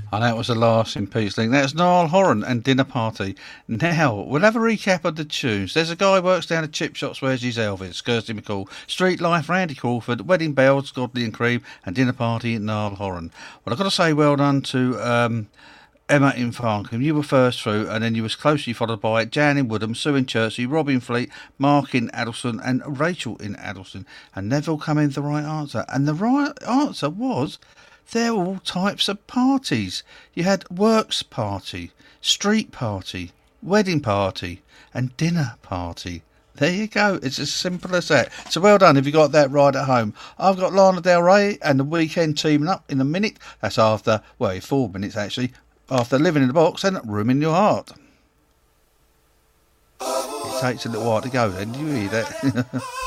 And that was the last in Pete's Link. That's Niall Horan and Dinner Party. Now, we'll have a recap of the tunes. There's a guy who works down at Chip Shops, Where's His Elvis? Kirsty McCall. Street Life, Randy Crawford. Wedding Bells, Godley and Cream. And Dinner Party, Niall Horan. Well, I've got to say well done to Emma in Farncombe. You were first through, and then you was closely followed by Jan in Woodham, Sue in Chertsey, Rob in Fleet, Mark in Addleston, and Rachel in Addleston. And Neville come in with the right answer. And the right answer was... they're all types of parties. You had works party, street party, wedding party, and dinner party. There you go. It's as simple as that. So well done if you got that right at home. I've got Lana Del Rey and The Weekend teaming up in a minute. That's after, well, 4 minutes actually, after Living in the Box and Room in Your Heart. It takes a little while to go then. Do you hear that?